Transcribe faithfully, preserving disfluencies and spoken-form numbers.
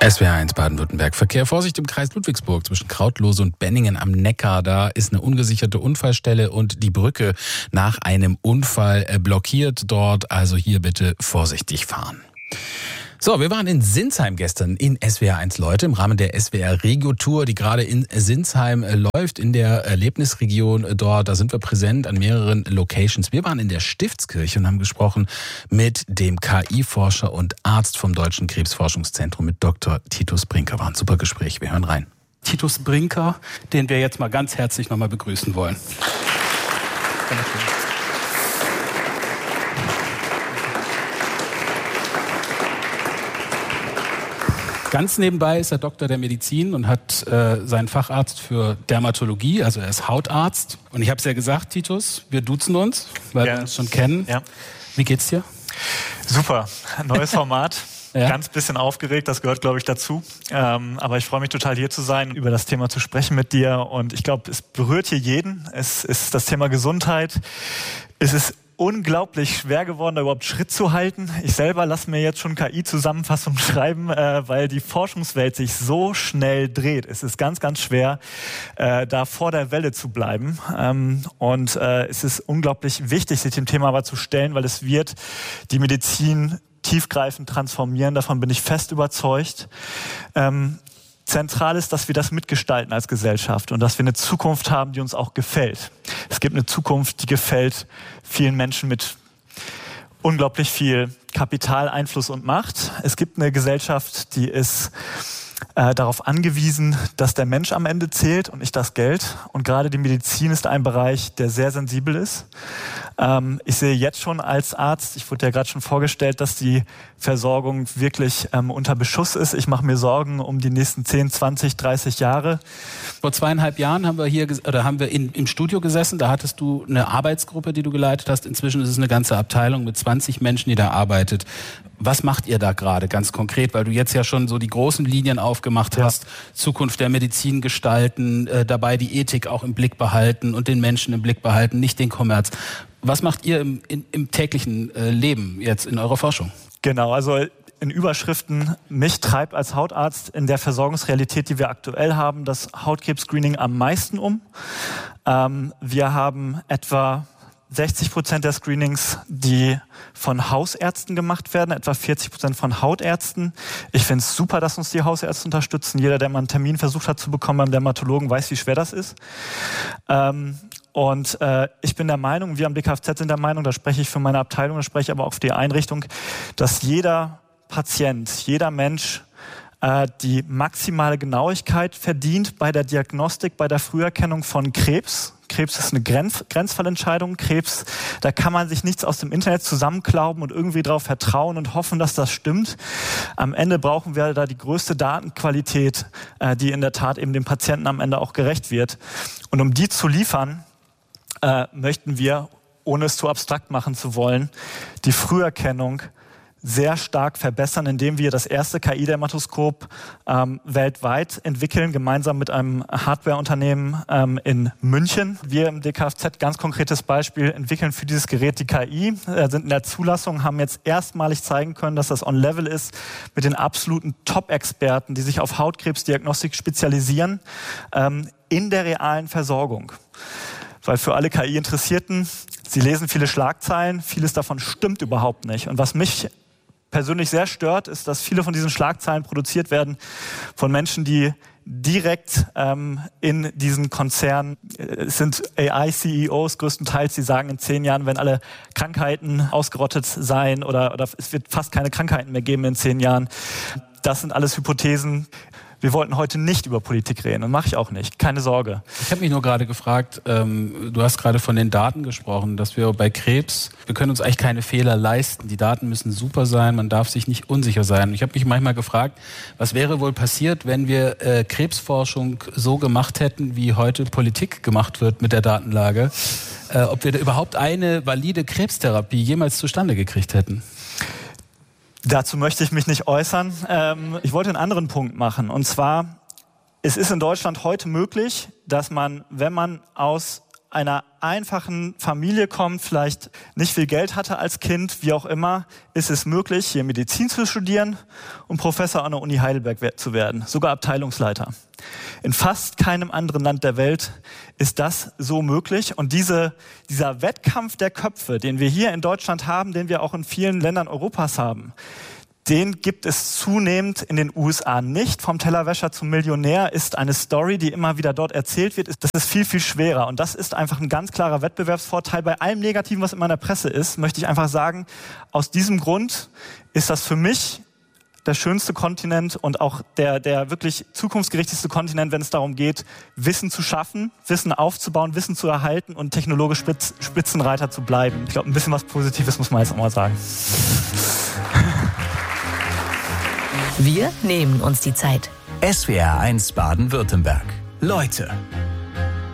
S W R eins Baden-Württemberg. Verkehr, Vorsicht im Kreis Ludwigsburg zwischen Krautlose und Benningen am Neckar. Da ist eine ungesicherte Unfallstelle und die Brücke nach einem Unfall blockiert dort. Also hier bitte vorsichtig fahren. So, wir waren in Sinsheim gestern in S W R eins Leute im Rahmen der S W R Regio-Tour, die gerade in Sinsheim läuft, in der Erlebnisregion dort. Da sind wir präsent an mehreren Locations. Wir waren in der Stiftskirche und haben gesprochen mit dem K I-Forscher und Arzt vom Deutschen Krebsforschungszentrum, mit Doktor Titus Brinker. War ein super Gespräch. Wir hören rein. Titus Brinker, den wir jetzt mal ganz herzlich nochmal begrüßen wollen. Ganz nebenbei ist er Doktor der Medizin und hat äh, seinen Facharzt für Dermatologie, also er ist Hautarzt. Und ich habe es ja gesagt, Titus, wir duzen uns, weil ja. wir uns schon kennen. Ja. Wie geht's dir? Super, neues Format. Ja. Ganz bisschen aufgeregt, das gehört, glaube ich, dazu. Ähm, aber ich freue mich total, hier zu sein, über das Thema zu sprechen mit dir. Und ich glaube, es berührt hier jeden. Es ist das Thema Gesundheit. Es ist unglaublich schwer geworden, da überhaupt Schritt zu halten. Ich selber lasse mir jetzt schon K I-Zusammenfassungen schreiben, äh, weil die Forschungswelt sich so schnell dreht. Es ist ganz, ganz schwer, äh, da vor der Welle zu bleiben. Ähm, und äh, es ist unglaublich wichtig, sich dem Thema aber zu stellen, weil es wird die Medizin tiefgreifend transformieren. Davon bin ich fest überzeugt. Ähm, Zentral ist, dass wir das mitgestalten als Gesellschaft und dass wir eine Zukunft haben, die uns auch gefällt. Es gibt eine Zukunft, die gefällt vielen Menschen mit unglaublich viel Kapital, Einfluss und Macht. Es gibt eine Gesellschaft, die ist äh, darauf angewiesen, dass der Mensch am Ende zählt und nicht das Geld. Und gerade die Medizin ist ein Bereich, der sehr sensibel ist. Ähm, ich sehe jetzt schon als Arzt, ich wurde ja gerade schon vorgestellt, dass die Versorgung wirklich ähm, unter Beschuss ist. Ich mache mir Sorgen um die nächsten zehn, zwanzig, dreißig Jahre. Vor zweieinhalb Jahren haben wir hier oder haben wir in, im Studio gesessen. Da hattest du eine Arbeitsgruppe, die du geleitet hast. Inzwischen ist es eine ganze Abteilung mit zwanzig Menschen, die da arbeitet. Was macht ihr da gerade ganz konkret? Weil du jetzt ja schon so die großen Linien aufgemacht ja. hast. Zukunft der Medizin gestalten, äh, dabei die Ethik auch im Blick behalten und den Menschen im Blick behalten, nicht den Kommerz. Was macht ihr im, in, im täglichen äh, Leben jetzt in eurer Forschung? Genau, also in Überschriften, mich treibt als Hautarzt in der Versorgungsrealität, die wir aktuell haben, das Hautkrebs-Screening am meisten um. Ähm, wir haben etwa sechzig Prozent der Screenings, die von Hausärzten gemacht werden, etwa vierzig Prozent von Hautärzten. Ich finde es super, dass uns die Hausärzte unterstützen. Jeder, der mal einen Termin versucht hat zu bekommen beim Dermatologen, weiß, wie schwer das ist. Ähm, Und äh, ich bin der Meinung, wir am D K F Z sind der Meinung, da spreche ich für meine Abteilung, da spreche ich aber auch für die Einrichtung, dass jeder Patient, jeder Mensch äh, die maximale Genauigkeit verdient bei der Diagnostik, bei der Früherkennung von Krebs. Krebs ist eine Grenz, Grenzfallentscheidung. Krebs, da kann man sich nichts aus dem Internet zusammenklauben und irgendwie darauf vertrauen und hoffen, dass das stimmt. Am Ende brauchen wir da die größte Datenqualität, äh, die in der Tat eben dem Patienten am Ende auch gerecht wird. Und um die zu liefern, Äh, möchten wir, ohne es zu abstrakt machen zu wollen, die Früherkennung sehr stark verbessern, indem wir das erste K I-Dermatoskop ähm, weltweit entwickeln, gemeinsam mit einem Hardwareunternehmen ähm, in München. Wir im D K F Z, ganz konkretes Beispiel, entwickeln für dieses Gerät die K I, äh, sind in der Zulassung, haben jetzt erstmalig zeigen können, dass das on level ist mit den absoluten Top-Experten, die sich auf Hautkrebsdiagnostik spezialisieren, ähm, in der realen Versorgung. Weil für alle K I-Interessierten, sie lesen viele Schlagzeilen, vieles davon stimmt überhaupt nicht. Und was mich persönlich sehr stört, ist, dass viele von diesen Schlagzeilen produziert werden von Menschen, die direkt ähm, in diesen Konzernen, äh, es sind A I-C E Os größtenteils, die sagen, in zehn Jahren werden alle Krankheiten ausgerottet sein oder, oder es wird fast keine Krankheiten mehr geben in zehn Jahren. Das sind alles Hypothesen. Wir wollten heute nicht über Politik reden und mache ich auch nicht. Keine Sorge. Ich habe mich nur gerade gefragt, ähm, du hast gerade von den Daten gesprochen, dass wir bei Krebs, wir können uns eigentlich keine Fehler leisten. Die Daten müssen super sein, man darf sich nicht unsicher sein. Ich habe mich manchmal gefragt, was wäre wohl passiert, wenn wir äh, Krebsforschung so gemacht hätten, wie heute Politik gemacht wird mit der Datenlage, äh, ob wir da überhaupt eine valide Krebstherapie jemals zustande gekriegt hätten? Dazu möchte ich mich nicht äußern. Ähm, ich wollte einen anderen Punkt machen. Und zwar, es ist in Deutschland heute möglich, dass man, wenn man aus einer einfachen Familie kommt, vielleicht nicht viel Geld hatte als Kind, wie auch immer, ist es möglich, hier Medizin zu studieren und Professor an der Uni Heidelberg zu werden, sogar Abteilungsleiter. In fast keinem anderen Land der Welt ist das so möglich. Und diese, dieser Wettkampf der Köpfe, den wir hier in Deutschland haben, den wir auch in vielen Ländern Europas haben, den gibt es zunehmend in den U S A nicht. Vom Tellerwäscher zum Millionär ist eine Story, die immer wieder dort erzählt wird. Das ist viel, viel schwerer. Und das ist einfach ein ganz klarer Wettbewerbsvorteil. Bei allem Negativen, was in meiner Presse ist, möchte ich einfach sagen, aus diesem Grund ist das für mich der schönste Kontinent und auch der, der wirklich zukunftsgerichtetste Kontinent, wenn es darum geht, Wissen zu schaffen, Wissen aufzubauen, Wissen zu erhalten und technologisch Spitz, Spitzenreiter zu bleiben. Ich glaube, ein bisschen was Positives muss man jetzt auch mal sagen. Wir nehmen uns die Zeit. S W R eins Baden-Württemberg. Leute.